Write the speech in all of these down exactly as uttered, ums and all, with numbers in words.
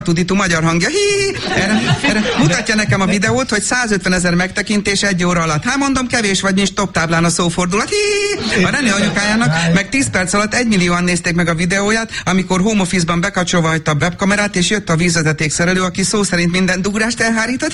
tuditú magyar hangja. Hí, erre, erre mutatja nekem a videót, hogy százötvenezer megtekintés egy óra alatt. Hát mondom, kevés vagy, nincs top táblán a szófordulat. Hí, a René anyukájának meg tíz perc alatt egymillióan nézték meg a videóját, amikor home office-ban bekapcsolva hagyta a webkamerát, és jött a vízvezetékszerelő, aki szó szerint minden dugrást elhárított. Hí.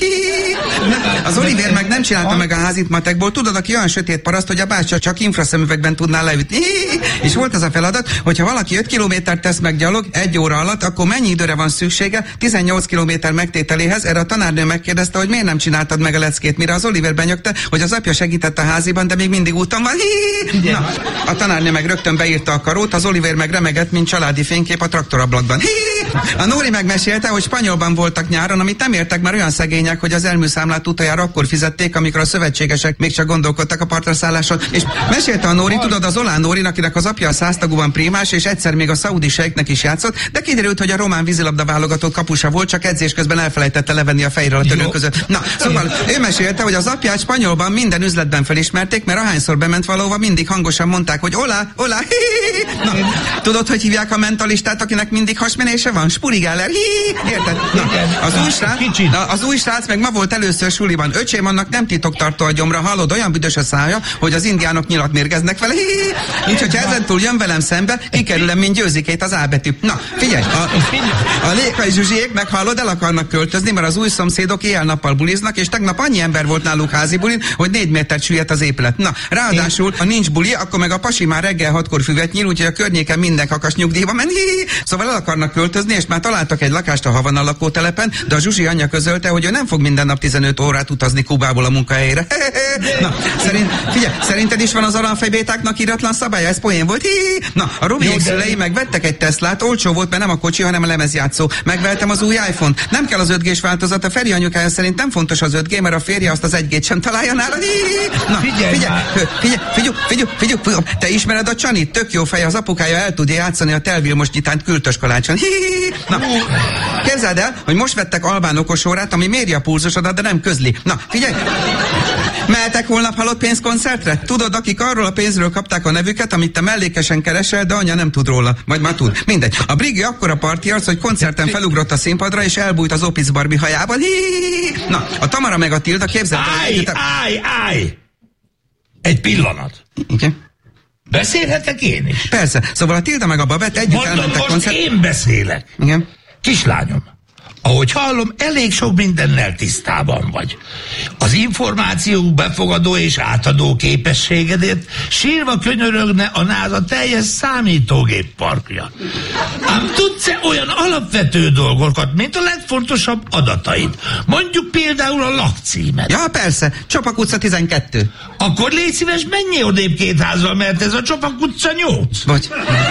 Az Oliver meg nem csinálta meg a házit matekból. Tudod, aki olyan sötét paraszt, hogy a bácsa csak infraszemüvegben tudná leütni. És volt az a feladat, hogyha valaki öt kilométert tesz meg gyalog egy óra alatt, akkor mennyi időre van szüksége tizennyolc kilométer megtételéhez. Erre a tanárnő megkérdezte, hogy miért nem csináltad meg a leckét, mire az Oliver benyögte, hogy az apja segített a háziban, de még mindig úton van. Na, a tanárnő meg rögtön beírta a karót, az Oliver meg remegett, mint családi fénykép a traktorablakban. A Nóri megmesélte, hogy spanyolban voltak nyáron, amit nem értek, mert olyan szegények, hogy az elműszámlát utoljára akkor fizették, amikor a szövetségesek még csak gondolkodtak a partra szálláson. És mesélte a Nóri, tudod, az Olán Nórin, akinek az apja a száztagúban prímás, és egyszer még a szaudi sejknek is játszott, de kiderült, hogy a román vízilabda válogatott kapusa volt, csak edzés közben elfelejtette levenni a fejről a törő között. Na, szóval ő mesélte, hogy az apját spanyolban minden üzletben felismerték, mert ahányszor bement valahova, mindig hangosan mondták, hogy olá, olá, hi, na, tudod, hogy hívják a mentalistát, akinek mindig hasmenése van? Spurigáller, hi, érted? Na, az új srác, na, az új srác meg ma volt először suliban. Öcsém, annak nem titoktartó a gyomra, hallod, olyan büdös a szája, hogy az indiánok nyilat mérgeznek vele, hi, így, hogyha ezentúl jön velem szembe, kikerülem, mint Győzikét az A betű. Na, figyelj, a, a Lékai Zsuzsiék meg hallod, el akarnak költözni, mert az új szomszédok éjjel-nappal buliznak, és tegnap annyi ember volt náluk házi bulin, hogy négy métert süllyedt az épület. Na, ráadásul, ha nincs buli, akkor meg a pasi már reggel hatkor füvet nyíl, úgyhogy a környéken minden kakas nyugdíjba ment. Szóval el akarnak költözni, és már találtak egy lakást a Havana lakótelepen, de a Zsuzsi anyja közölte, hogy ő nem fog minden nap tizenöt órát utazni Kubából a munkahelyére. Na, szerint, figyelj, szerinted is van az aranfejbétáknak íratlan szabálya? Ez poén volt. Na, a Robiék szülei megvettek egy Teslát, olcsó volt, mert nem a kocsi, hanem a lemezjátszó. Megvettem az új iPhone-t. Nem kell az öt gés változat, a Feri anyukája szerint nem fontos az öt gé, mert a férje azt az egy gét sem találja nála. Na, figyelj, figyelj, figyelj, figyelj, figyelj, figyelj, figyelj, te ismered a Csanit? Tök jó fej, az apukája el tudja játszani a Telvilmos nyitányt Kültös kalácson. Na, képzeld el, hogy most vettek albán okosórát, ami méri a pulzusodat, de nem közli. Na, figyelj, mehetek holnap halott pénzkoncertre? Tudod, akik arról a pénzről kapták a nevüket, amit te mellékesen keresel, de anya nem tud róla. Vagy már tud. Mindegy. A Brigi akkora partiarc, hogy koncerten felugrott a színpadra, és elbújt az Opic Barbie hajában. Hí! Na, a Tamara meg a Tilda képzeld. Állj, állj, állj! Egy pillanat. Igen. Beszélhetek én is? Persze. Szóval a Tilda meg a Babett együtt Mondom, elmentek most koncert... én beszélek. Igen. Kislányom, ahogy hallom, elég sok mindennel tisztában vagy. Az információ befogadó és átadó képességedért sírva könyörögne a náza teljes számítógép parkja. Ám tudsz-e olyan alapvető dolgokat, mint a legfontosabb adataid? Mondjuk például a lakcímet. Ja, persze. Csopak utca tizenkettő. Akkor légy szíves, menjél odébb két házzal, mert ez a Csopak utca nyolc. Vagy...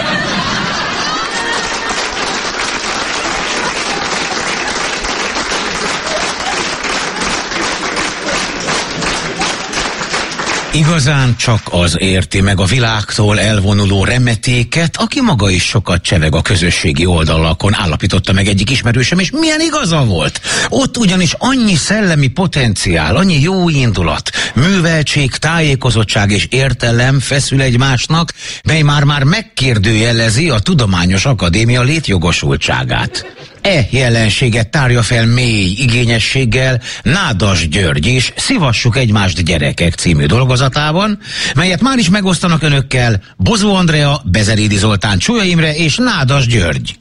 Igazán csak az érti meg a világtól elvonuló remetéket, aki maga is sokat cseveg a közösségi oldalakon, állapította meg egyik ismerősöm, és milyen igaza volt. Ott ugyanis annyi szellemi potenciál, annyi jó indulat, műveltség, tájékozottság és értelem feszül egymásnak, mely már-már megkérdőjelezi a Tudományos Akadémia létjogosultságát. E jelenséget tárja fel mély igényességgel Nádas György is Szivassuk egymást gyerekek című dolgozatában, melyet már is megosztanak önökkel Bozó Andrea, Bezerédi Zoltán, Csúlya Imre és Nádas György.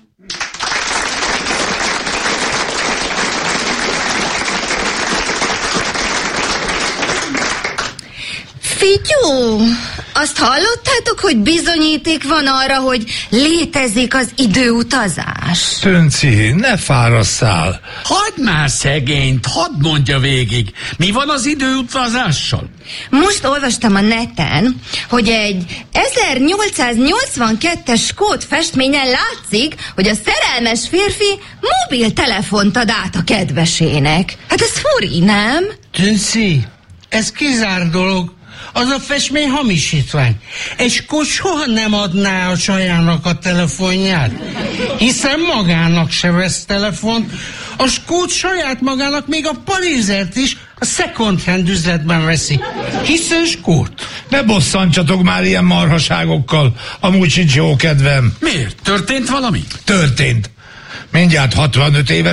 Figyú! Azt hallottátok, hogy bizonyíték van arra, hogy létezik az időutazás? Tönci, ne fárasszál. Hagyd már szegényt, hadd mondja végig. Mi van az időutazással? Most olvastam a neten, hogy egy ezernyolcszáznyolcvankettes skót festményen látszik, hogy a szerelmes férfi mobiltelefont ad át a kedvesének. Hát ez furi, nem? Tönci, ez kizár dolog. Az a festmény hamisítvány. Egy skót soha nem adná a csajának a telefonját, hiszen magának se vesz telefont. A skót saját magának még a parizert is a second hand üzletben veszi, hiszen skót. Ne bosszantsatok már ilyen marhaságokkal, amúgy sincs jó kedvem. Miért? Történt valami? Történt. Mindjárt hatvanöt éves